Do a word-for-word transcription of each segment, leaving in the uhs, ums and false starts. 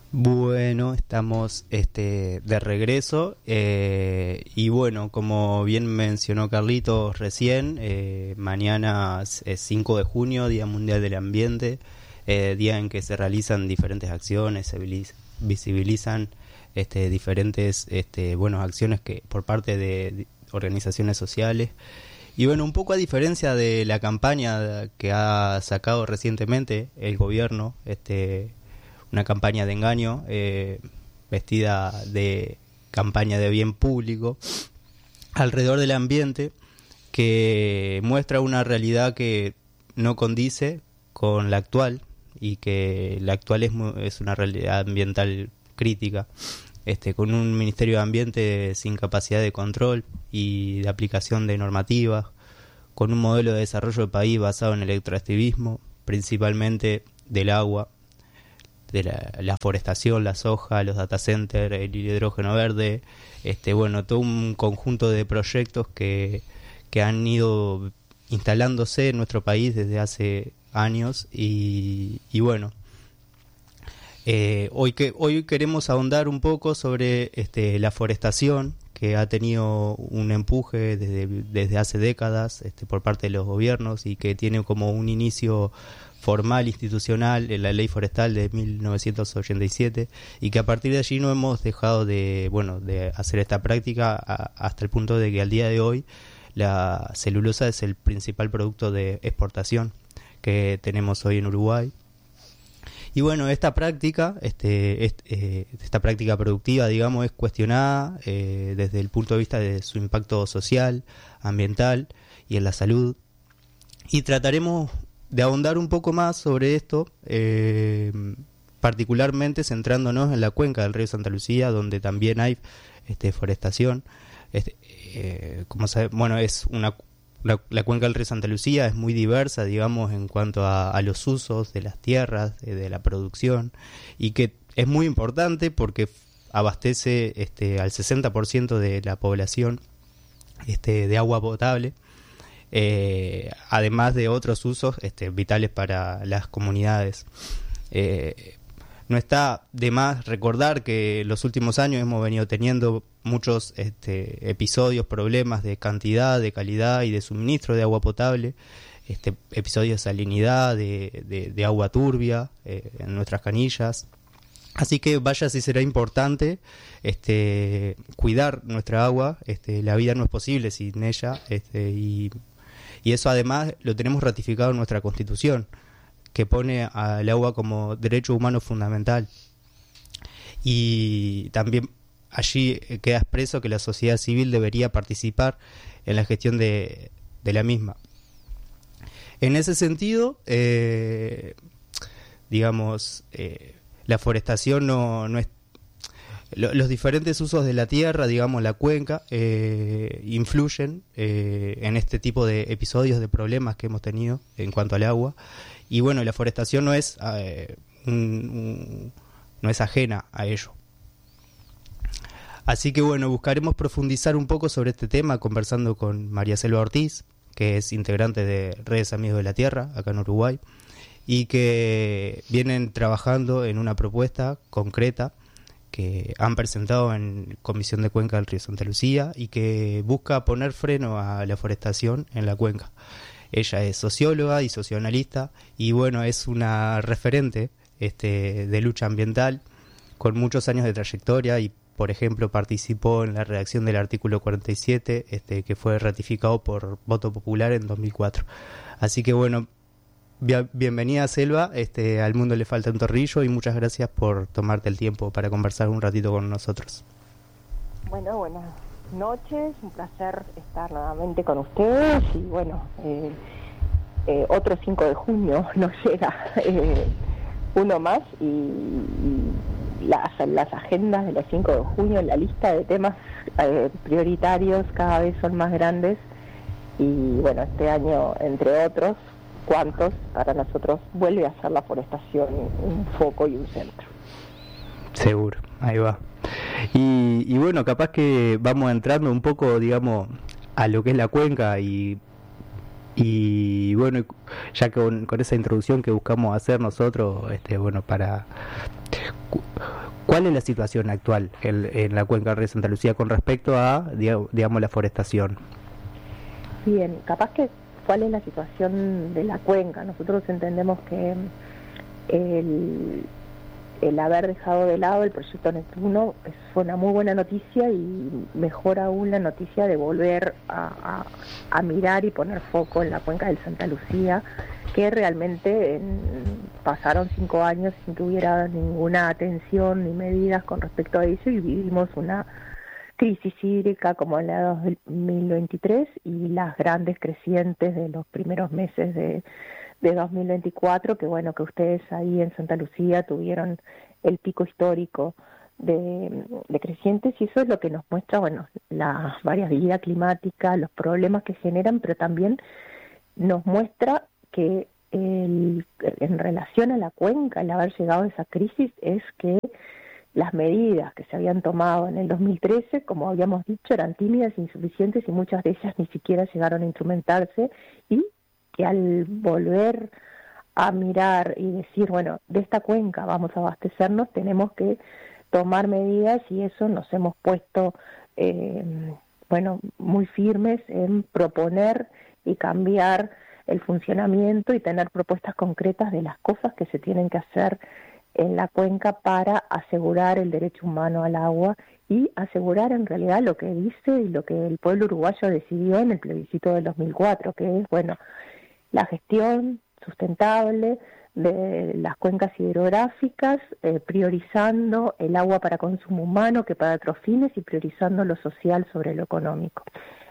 Bueno, estamos este, de regreso eh, y bueno, como bien mencionó Carlitos recién, eh, mañana es cinco de junio, Día Mundial del Ambiente, eh, día en que se realizan diferentes acciones, se viliz- visibilizan este, diferentes este, bueno, acciones que por parte de, de organizaciones sociales. Y bueno, un poco a diferencia de la campaña que ha sacado recientemente el gobierno, este una campaña de engaño, eh, vestida de campaña de bien público, alrededor del ambiente, que muestra una realidad que no condice con la actual, y que la actual es, mu- es una realidad ambiental crítica, este, con un Ministerio de Ambiente sin capacidad de control y de aplicación de normativas, con un modelo de desarrollo del país basado en el extractivismo, principalmente del agua, de la, la forestación, la soja, los data centers, el hidrógeno verde, este bueno, todo un conjunto de proyectos que, que han ido instalándose en nuestro país desde hace años y, y bueno, eh, hoy que hoy queremos ahondar un poco sobre este, la forestación, que ha tenido un empuje desde, desde hace décadas este, por parte de los gobiernos, y que tiene como un inicio formal, institucional, en la Ley Forestal de mil novecientos ochenta y siete, y que a partir de allí no hemos dejado de, bueno, de hacer esta práctica a, hasta el punto de que al día de hoy la celulosa es el principal producto de exportación que tenemos hoy en Uruguay. Y bueno, esta práctica, este, est- eh, esta práctica productiva, digamos, es cuestionada eh, desde el punto de vista de su impacto social, ambiental y en la salud. Y trataremos de ahondar un poco más sobre esto, eh, particularmente centrándonos en la cuenca del río Santa Lucía, donde también hay este, forestación. Este, eh, como sabe, bueno, es una la, la cuenca del río Santa Lucía es muy diversa, digamos, en cuanto a, a los usos de las tierras, de, de la producción, y que es muy importante porque abastece este, al sesenta por ciento de la población este, de agua potable, eh, además de otros usos este, vitales para las comunidades. Eh, no está de más recordar que en los últimos años hemos venido teniendo muchos este, episodios, problemas de cantidad, de calidad y de suministro de agua potable, este, episodios de salinidad, de, de, de agua turbia eh, en nuestras canillas. Así que vaya si será importante este, cuidar nuestra agua. Este, la vida no es posible sin ella, este, y, y eso además lo tenemos ratificado en nuestra Constitución, que pone al agua como derecho humano fundamental. Y también allí queda expreso que la sociedad civil debería participar en la gestión de, de la misma. En ese sentido, eh, digamos, eh, la forestación no, no es... Lo, los diferentes usos de la tierra, digamos, la cuenca, eh, influyen eh, en este tipo de episodios de problemas que hemos tenido en cuanto al agua. Y bueno, la forestación no es, eh, un, un, no es ajena a ello. Así que bueno, buscaremos profundizar un poco sobre este tema conversando con María Selva Ortiz, que es integrante de Redes Amigos de la Tierra, acá en Uruguay, y que vienen trabajando en una propuesta concreta que han presentado en Comisión de Cuenca del Río Santa Lucía y que busca poner freno a la forestación en la cuenca. Ella es socióloga y socionalista y bueno, es una referente este, de lucha ambiental con muchos años de trayectoria y, por ejemplo, participó en la redacción del artículo cuarenta y siete, este, que fue ratificado por voto popular en dos mil cuatro. Así que bueno, bien, bienvenida Selva, este, al mundo le falta un tornillo y muchas gracias por tomarte el tiempo para conversar un ratito con nosotros. Bueno, buenas noches, un placer estar nuevamente con ustedes y bueno, eh, eh, otro cinco de junio nos llega eh, uno más y, y las, las agendas de los cinco de junio, la lista de temas eh, prioritarios cada vez son más grandes y bueno, este año entre otros cuantos para nosotros vuelve a ser la forestación un foco y un centro. Seguro, ahí va. Y, y bueno, capaz que vamos entrando un poco, digamos, a lo que es la cuenca y, y bueno, ya con, con esa introducción que buscamos hacer nosotros, este, bueno, para cu- ¿Cuál es la situación actual en, en la cuenca del río Santa Lucía con respecto a, digamos, la forestación? Bien, capaz que cuál es la situación de la cuenca. Nosotros entendemos que el, el haber dejado de lado el proyecto Neptuno es, fue una muy buena noticia, y mejor aún la noticia de volver a, a, a mirar y poner foco en la cuenca del Santa Lucía, que realmente en, pasaron cinco años sin que hubiera ninguna atención ni medidas con respecto a eso, y vivimos una crisis hídrica como la de dos mil veintitrés y las grandes crecientes de los primeros meses de, de dos mil veinticuatro, que bueno, que ustedes ahí en Santa Lucía tuvieron el pico histórico de, de crecientes, y eso es lo que nos muestra, bueno, la variabilidad climática, los problemas que generan, pero también nos muestra que el, en relación a la cuenca, el haber llegado a esa crisis es que las medidas que se habían tomado en el dos mil trece, como habíamos dicho, eran tímidas, insuficientes, y muchas de ellas ni siquiera llegaron a instrumentarse, y que al volver a mirar y decir, bueno, de esta cuenca vamos a abastecernos, tenemos que tomar medidas, y eso nos hemos puesto, eh, bueno, muy firmes en proponer y cambiar el funcionamiento y tener propuestas concretas de las cosas que se tienen que hacer en la cuenca para asegurar el derecho humano al agua y asegurar en realidad lo que dice y lo que el pueblo uruguayo decidió en el plebiscito del dos mil cuatro, que es, bueno, la gestión sustentable de las cuencas hidrográficas, eh, priorizando el agua para consumo humano que para otros fines, y priorizando lo social sobre lo económico.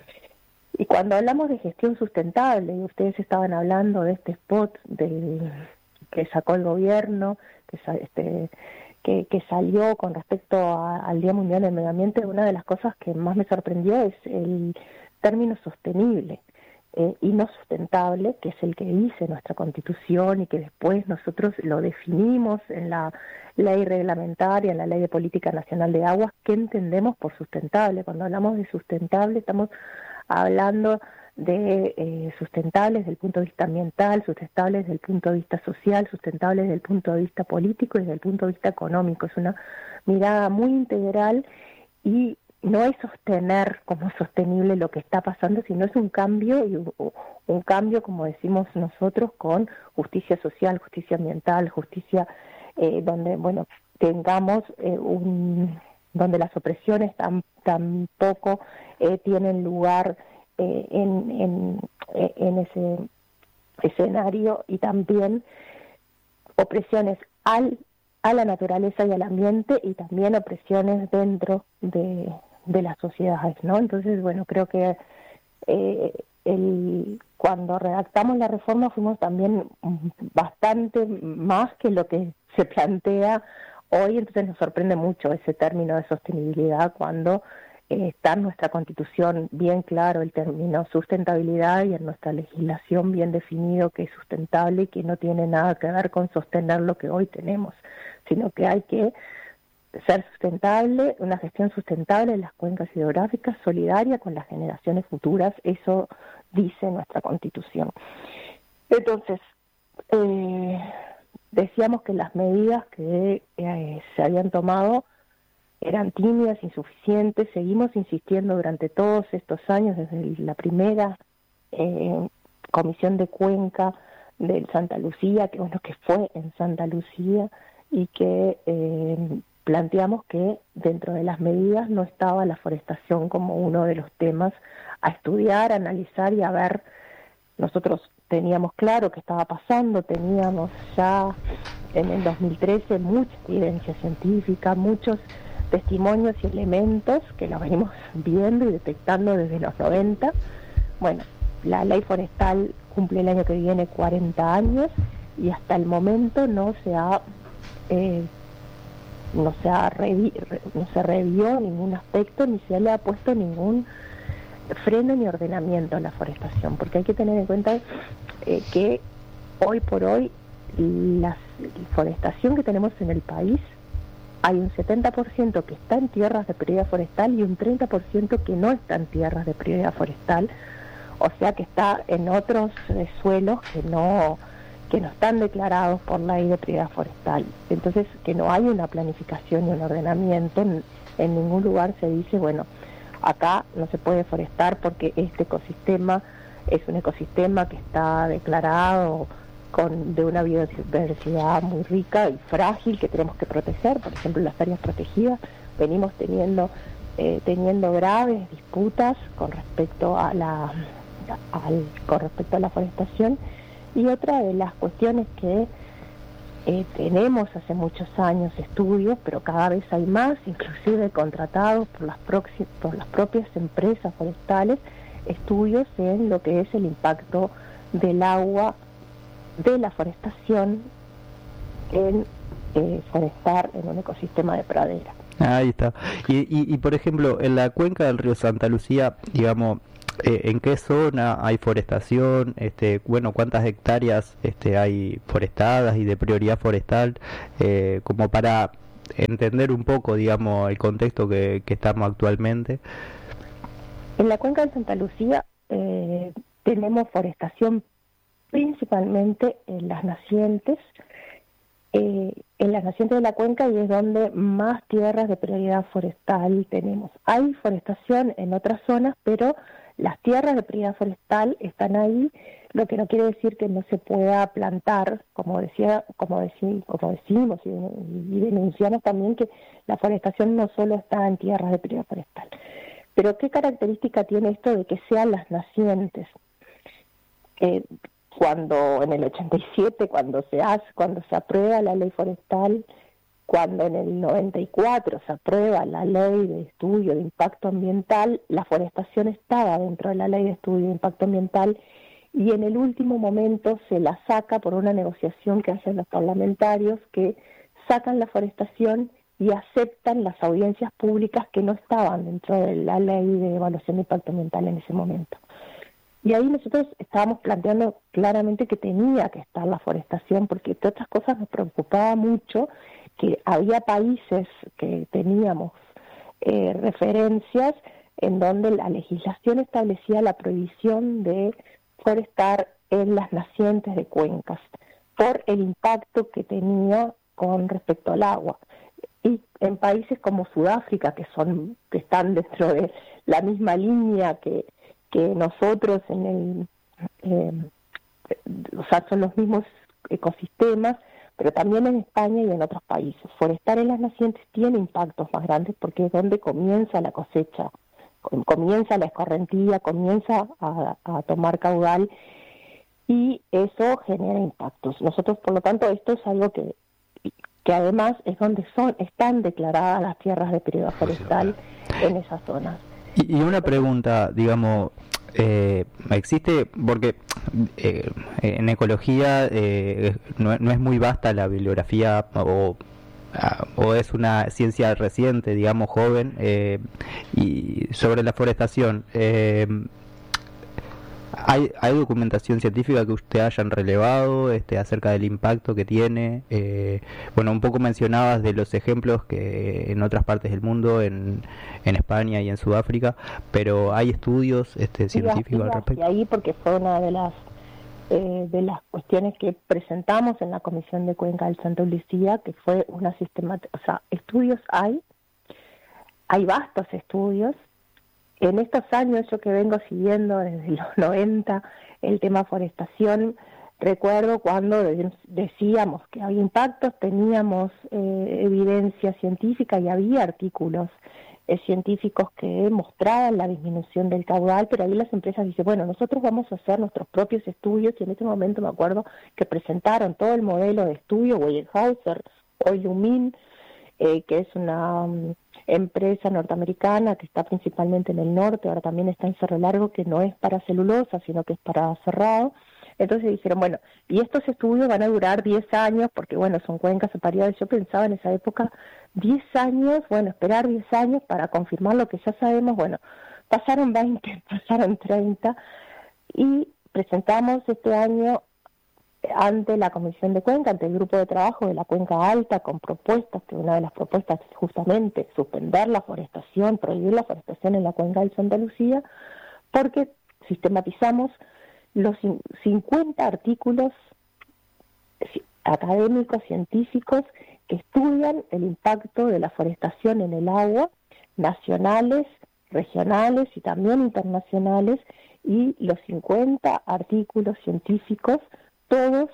Y cuando hablamos de gestión sustentable, y ustedes estaban hablando de este spot del, que sacó el gobierno, que, este, que, que salió con respecto a, al Día Mundial del Medio Ambiente, una de las cosas que más me sorprendió es el término sostenible eh, y no sustentable, que es el que dice nuestra Constitución y que después nosotros lo definimos en la ley reglamentaria, en la Ley de Política Nacional de Aguas. ¿Qué entendemos por sustentable? Cuando hablamos de sustentable estamos hablando de eh, sustentables desde el punto de vista ambiental, sustentables desde el punto de vista social, sustentables desde el punto de vista político y desde el punto de vista económico. Es una mirada muy integral, y no es sostener como sostenible lo que está pasando, sino es un cambio, y un, un cambio, como decimos nosotros, con justicia social, justicia ambiental, justicia eh, donde, bueno, tengamos eh, un donde las opresiones tan tampoco eh, tienen lugar eh, en, en, en ese escenario, y también opresiones al, a la naturaleza y al ambiente, y también opresiones dentro de, de las sociedades, ¿no? Entonces, bueno, creo que eh, el, cuando redactamos la reforma fuimos también bastante más que lo que se plantea hoy, entonces nos sorprende mucho ese término de sostenibilidad cuando eh, está en nuestra Constitución bien claro el término sustentabilidad, y en nuestra legislación bien definido que es sustentable y que no tiene nada que ver con sostener lo que hoy tenemos, sino que hay que ser sustentable, una gestión sustentable de las cuencas hidrográficas, solidaria con las generaciones futuras. Eso dice nuestra Constitución. Entonces, eh, decíamos que las medidas que eh, se habían tomado eran tímidas, insuficientes. Seguimos insistiendo durante todos estos años, desde la primera eh, comisión de cuenca del Santa Lucía, que bueno, que fue en Santa Lucía, y que eh, planteamos que dentro de las medidas no estaba la forestación como uno de los temas a estudiar, a analizar y a ver. Nosotros teníamos claro qué estaba pasando, teníamos ya en el dos mil trece mucha evidencia científica, muchos testimonios y elementos que los venimos viendo y detectando desde los noventa. Bueno, la ley forestal cumple el año que viene cuarenta años, y hasta el momento no se ha eh, no se ha revi no se revió ningún aspecto, ni se le ha puesto ningún freno ni ordenamiento a la forestación, porque hay que tener en cuenta eh, que hoy por hoy la forestación que tenemos en el país, hay un setenta por ciento que está en tierras de prioridad forestal y un treinta por ciento que no está en tierras de prioridad forestal, o sea que está en otros eh, suelos que no que no están declarados por ley de prioridad forestal. Entonces, que no hay una planificación y un ordenamiento, en, en ningún lugar se dice, bueno, acá no se puede forestar porque este ecosistema es un ecosistema que está declarado con de una biodiversidad muy rica y frágil que tenemos que proteger. Por ejemplo, las áreas protegidas venimos teniendo eh, teniendo graves disputas con respecto a la al, con respecto a la forestación. Y otra de las cuestiones que eh, tenemos hace muchos años estudios, pero cada vez hay más, inclusive contratados por las, proxi- por las propias empresas forestales, estudios en lo que es el impacto del agua de la forestación en eh, forestar en un ecosistema de pradera. Ahí está. Y, y, y por ejemplo, en la cuenca del río Santa Lucía, digamos, Eh, ¿en qué zona hay forestación? Este, bueno, ¿cuántas hectáreas este, hay forestadas y de prioridad forestal? Eh, como para entender un poco, digamos, el contexto que, que estamos actualmente. En la cuenca de Santa Lucía eh, tenemos forestación principalmente en las nacientes, eh, en las nacientes de la cuenca, y es donde más tierras de prioridad forestal tenemos. Hay forestación en otras zonas, pero las tierras de prioridad forestal están ahí, lo que no quiere decir que no se pueda plantar, como decía, como, decí, como decimos y, y denunciamos también que la forestación no solo está en tierras de prioridad forestal. Pero ¿qué característica tiene esto de que sean las nacientes? Eh, cuando en el ochenta y siete, cuando se hace, cuando se aprueba la ley forestal, cuando en el noventa y cuatro se aprueba la ley de estudio de impacto ambiental, la forestación estaba dentro de la ley de estudio de impacto ambiental, y en el último momento se la saca por una negociación que hacen los parlamentarios, que sacan la forestación y aceptan las audiencias públicas que no estaban dentro de la ley de evaluación de impacto ambiental en ese momento. Y ahí nosotros estábamos planteando claramente que tenía que estar la forestación, porque entre otras cosas nos preocupaba mucho que había países que teníamos eh, referencias en donde la legislación establecía la prohibición de forestar en las nacientes de cuencas por el impacto que tenía con respecto al agua. Y en países como Sudáfrica, que son que están dentro de la misma línea que, que nosotros en el eh, o sea, son los mismos ecosistemas, pero también en España y en otros países. Forestar en las nacientes tiene impactos más grandes porque es donde comienza la cosecha, comienza la escorrentía, comienza a, a tomar caudal, y eso genera impactos. Nosotros, por lo tanto, esto es algo que, que además es donde son están declaradas las tierras de prioridad forestal en esas zonas. Y, y una pregunta, digamos, eh, existe, porque eh, en ecología eh, no, no es muy vasta la bibliografía, o, o es una ciencia reciente, digamos, joven, eh, y sobre la forestación. Eh, ¿Hay, ¿Hay documentación científica que usted hayan relevado este, acerca del impacto que tiene? Eh, bueno, un poco mencionabas de los ejemplos que en otras partes del mundo, en, en España y en Sudáfrica, pero ¿hay estudios este, científicos al respecto? Y ahí, porque fue una de las eh, de las cuestiones que presentamos en la Comisión de Cuenca del Santa Lucía, que fue una sistemática, o sea, estudios hay, hay vastos estudios. En estos años, yo que vengo siguiendo desde los noventa el tema forestación, recuerdo cuando decíamos que había impactos, teníamos eh, evidencia científica y había artículos eh, científicos que mostraban la disminución del caudal, pero ahí las empresas dicen, bueno, nosotros vamos a hacer nuestros propios estudios, y en ese momento me acuerdo que presentaron todo el modelo de estudio, Weyerhaeuser o Lumin, eh, que es una um, empresa norteamericana que está principalmente en el norte, ahora también está en Cerro Largo, que no es para celulosa, sino que es para cerrado. Entonces dijeron, bueno, y estos estudios van a durar diez años, porque bueno, son cuencas separadas. Yo pensaba en esa época, diez años, bueno, esperar diez años para confirmar lo que ya sabemos. Bueno, pasaron veinte, pasaron treinta, y presentamos este año ante la Comisión de Cuenca, ante el grupo de trabajo de la Cuenca Alta, con propuestas, que una de las propuestas es justamente suspender la forestación, prohibir la forestación en la Cuenca del Santa Lucía, porque sistematizamos los cincuenta artículos académicos, científicos, que estudian el impacto de la forestación en el agua, nacionales, regionales y también internacionales, y los cincuenta artículos científicos, todos,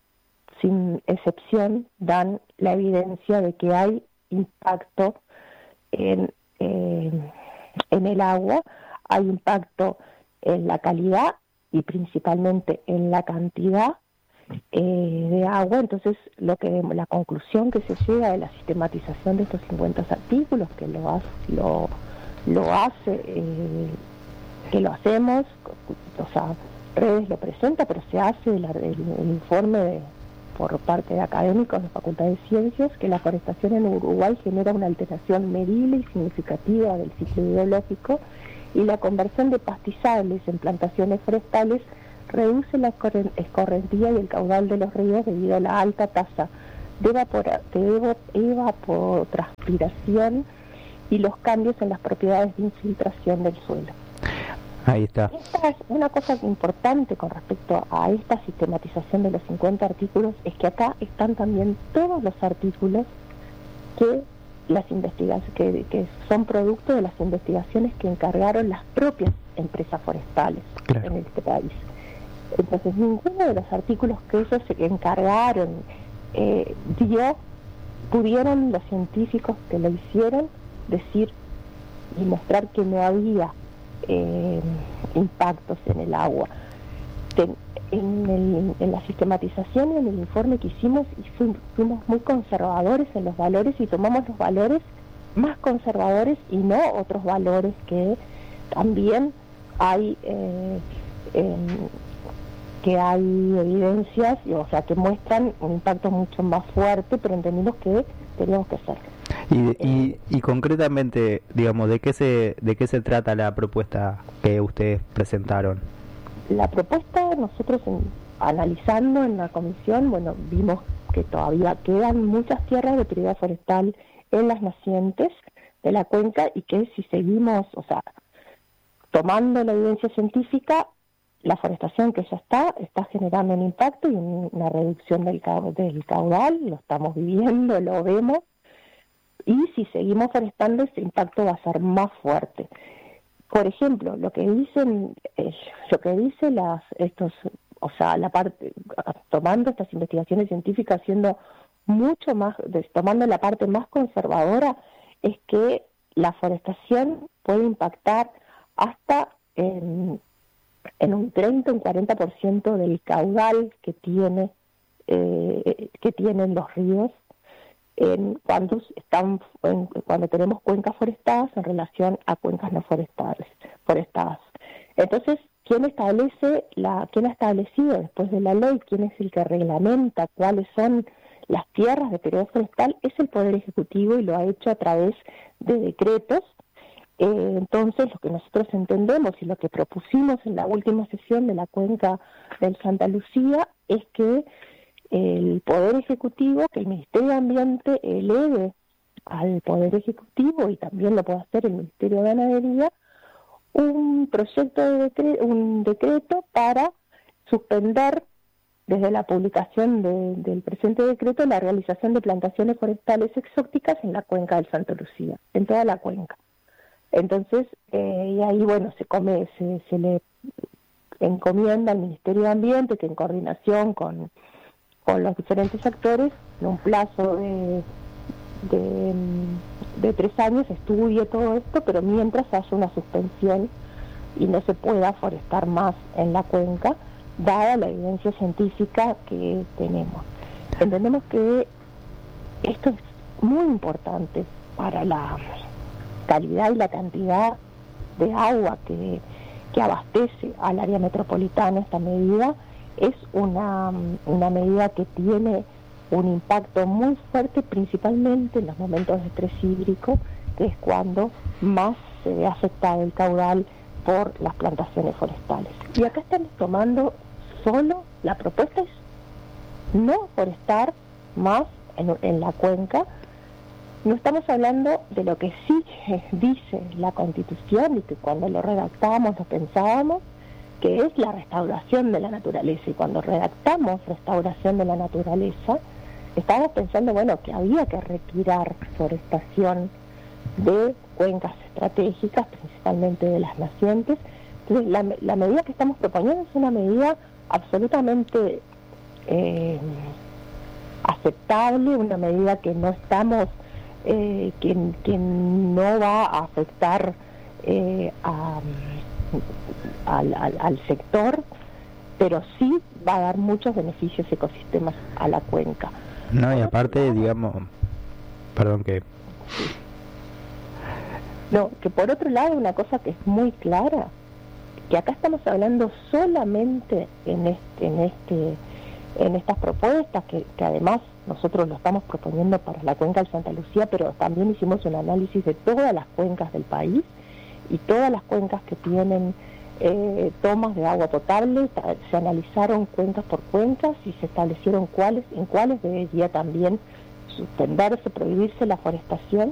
sin excepción, dan la evidencia de que hay impacto en, eh, en el agua, hay impacto en la calidad y principalmente en la cantidad eh, de agua. Entonces, lo que la conclusión que se llega de la sistematización de estos cincuenta artículos, que lo hace, lo, lo hace eh, que lo hacemos, o sea, Redes lo presenta, pero se hace el, el, el informe de, por parte de académicos de Facultad de Ciencias, que la forestación en Uruguay genera una alteración medible y significativa del ciclo hidrológico, y la conversión de pastizales en plantaciones forestales reduce la escorrentía y el caudal de los ríos debido a la alta tasa de, evapora, de evapotranspiración y los cambios en las propiedades de infiltración del suelo. Ahí está. Esta es una cosa importante con respecto a esta sistematización de los cincuenta artículos, es que acá están también todos los artículos que las investigaciones que, que son producto de las investigaciones que encargaron las propias empresas forestales, claro, en este país. Entonces, ninguno de los artículos que ellos se encargaron eh, dio, pudieron los científicos que lo hicieron decir y mostrar que no había Eh, impactos en el agua. Ten, en, el, en la sistematización y en el informe que hicimos, y fuimos, fuimos muy conservadores en los valores y tomamos los valores más conservadores y no otros valores que también hay eh, eh, que hay evidencias, o sea, que muestran un impacto mucho más fuerte, pero entendimos que teníamos que hacer. Y, y, y concretamente, digamos, ¿de qué se de qué se trata la propuesta que ustedes presentaron? La propuesta, nosotros en, analizando en la comisión, bueno, vimos que todavía quedan muchas tierras de prioridad forestal en las nacientes de la cuenca, y que si seguimos, o sea, tomando la evidencia científica, la forestación que ya está, está generando un impacto y una reducción del, del caudal, lo estamos viviendo, lo vemos. Y si seguimos forestando, ese impacto va a ser más fuerte. Por ejemplo, lo que dicen, eh, lo que dice las estos, o sea, la parte, tomando estas investigaciones científicas, siendo mucho más, tomando la parte más conservadora, es que la forestación puede impactar hasta en, en un treinta, un cuarenta por ciento del caudal que tiene eh, que tienen los ríos. En cuando están en, cuando tenemos cuencas forestadas en relación a cuencas no forestales forestadas. Entonces, ¿quién establece la quién ha establecido después de la ley, quién es el que reglamenta cuáles son las tierras de periodo forestal? Es el Poder Ejecutivo, y lo ha hecho a través de decretos. Eh, entonces, lo que nosotros entendemos y lo que propusimos en la última sesión de la cuenca del Santa Lucía es que el Poder Ejecutivo, que el Ministerio de Ambiente eleve al Poder Ejecutivo, y también lo puede hacer el Ministerio de Ganadería, un proyecto de decre- un decreto para suspender desde la publicación de, del presente decreto la realización de plantaciones forestales exóticas en la cuenca del Santa Lucía, en toda la cuenca. Entonces, eh, y ahí, bueno, se come, se, se le encomienda al Ministerio de Ambiente que en coordinación con con los diferentes actores, en un plazo de, de, de tres años, estudie todo esto, pero mientras haya una suspensión y no se pueda forestar más en la cuenca, dada la evidencia científica que tenemos. Entendemos que esto es muy importante para la calidad y la cantidad de agua que, que abastece al área metropolitana esta medida. Es una, una medida que tiene un impacto muy fuerte, principalmente en los momentos de estrés hídrico, que es cuando más se ve afectado el caudal por las plantaciones forestales. Y acá estamos tomando solo, la propuesta es no forestar más en, en la cuenca. No estamos hablando de lo que sí dice la Constitución, y que cuando lo redactábamos, lo pensábamos, que es la restauración de la naturaleza. Y cuando redactamos restauración de la naturaleza, estábamos pensando, bueno, que había que retirar forestación de cuencas estratégicas, principalmente de las nacientes. Entonces, la, la medida que estamos proponiendo es una medida absolutamente eh, aceptable, una medida que no estamos, eh, que, que no va a afectar eh, a, al, al, al sector, pero sí va a dar muchos beneficios ecosistemas a la cuenca. No, y aparte, digamos, perdón que... No, que por otro lado, una cosa que es muy clara, que acá estamos hablando solamente en este, en este, en estas propuestas, que, que además nosotros lo estamos proponiendo para la cuenca del Santa Lucía, pero también hicimos un análisis de todas las cuencas del país y todas las cuencas que tienen eh, tomas de agua potable. Se analizaron cuencas por cuencas y se establecieron cuáles, en cuáles debería también suspenderse, prohibirse la forestación.